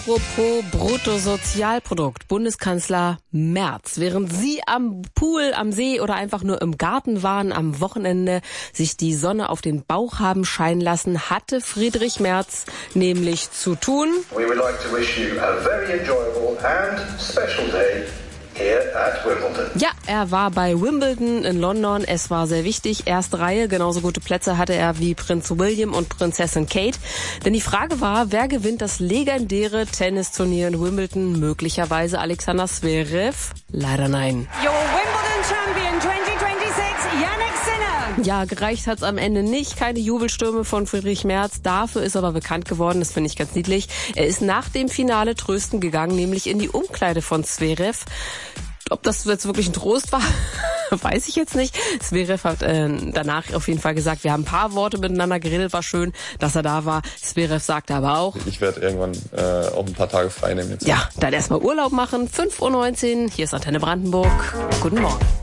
Apropos Bruttosozialprodukt, Bundeskanzler Merz. Während Sie am Pool, am See oder einfach nur im Garten waren, am Wochenende sich die Sonne auf den Bauch haben scheinen lassen, hatte Friedrich Merz nämlich zu tun. We would like to wish you a very enjoyable and special day here at Wimbledon. Ja, er war bei Wimbledon in London. Es war sehr wichtig. Erste Reihe, genauso gute Plätze hatte er wie Prinz William und Prinzessin Kate. Denn die Frage war, wer gewinnt das legendäre Tennisturnier in Wimbledon? Möglicherweise Alexander Zverev? Leider nein. Your Wimbledon Champion 2026, Jannik Sinner. Ja, gereicht hat's am Ende nicht. Keine Jubelstürme von Friedrich Merz. Dafür ist aber bekannt geworden, das finde ich ganz niedlich. Er ist nach dem Finale trösten gegangen, nämlich in die Umkleide von Zverev. Ob das jetzt wirklich ein Trost war, weiß ich jetzt nicht. Zverev hat danach auf jeden Fall gesagt, wir haben ein paar Worte miteinander geredet, war schön, dass er da war. Zverev sagte aber auch, ich werde irgendwann auch ein paar Tage frei nehmen jetzt. Ja, dann erstmal Urlaub machen. 5:19 Uhr, hier ist Antenne Brandenburg. Guten Morgen.